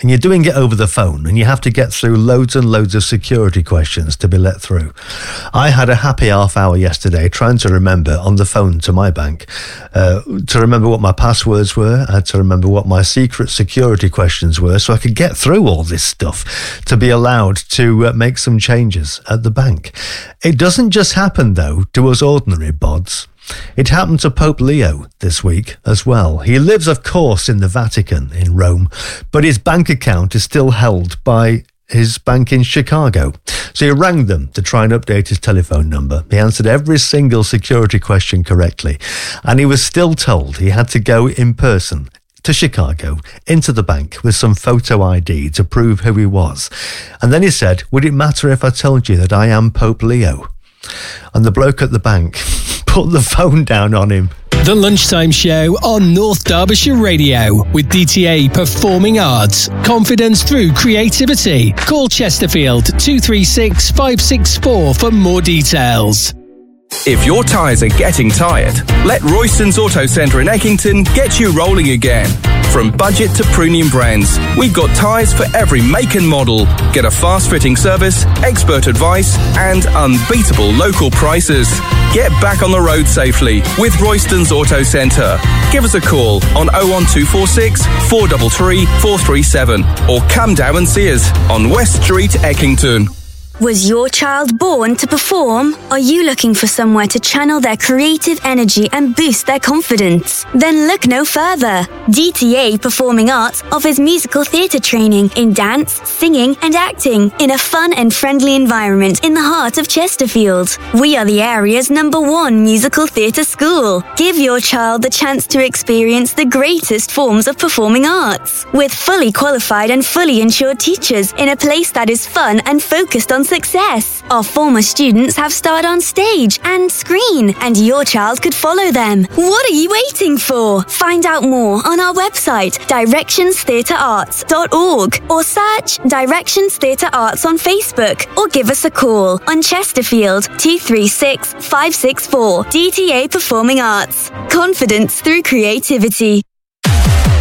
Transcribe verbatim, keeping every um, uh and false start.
and you're doing it over the phone, and you have to get through loads and loads of security questions to be let through. I had a happy half hour yesterday trying to remember on the phone to my bank, uh, to remember what my passwords were. I had to remember what my secret security questions were so I could get through all this stuff to be allowed to uh, make some changes at the bank. It doesn't just happen, though, to us ordinary bods. It happened to Pope Leo this week as well. He lives, of course, in the Vatican in Rome, but his bank account is still held by his bank in Chicago. So he rang them to try and update his telephone number. He answered every single security question correctly, and he was still told he had to go in person to Chicago, into the bank with some photo I D to prove who he was. And then he said, would it matter if I told you that I am Pope Leo? And the bloke at the bank put the phone down on him. The Lunchtime Show on North Derbyshire Radio with D T A Performing Arts. Confidence through creativity. Call Chesterfield two three six, five six four for more details. If your tyres are getting tired, let Royston's Auto Centre in Eckington get you rolling again. From budget to premium brands, we've got tyres for every make and model. Get a fast-fitting service, expert advice, and unbeatable local prices. Get back on the road safely with Royston's Auto Centre. Give us a call on oh one two four six, four three three, four three seven or come down and see us on West Street, Eckington. Was your child born to perform? Are you looking for somewhere to channel their creative energy and boost their confidence? Then look no further. D T A Performing Arts offers musical theatre training in dance, singing and acting in a fun and friendly environment in the heart of Chesterfield. We are the area's number one musical theatre school. Give your child the chance to experience the greatest forms of performing arts with fully qualified and fully insured teachers in a place that is fun and focused on success. Our former students have starred on stage and screen, and your child could follow them. What are you waiting for? Find out more on our website, directions theatre arts dot org, or search Directions Theatre Arts on Facebook, or give us a call on Chesterfield two three six, five six four. D T A Performing Arts. Confidence through creativity.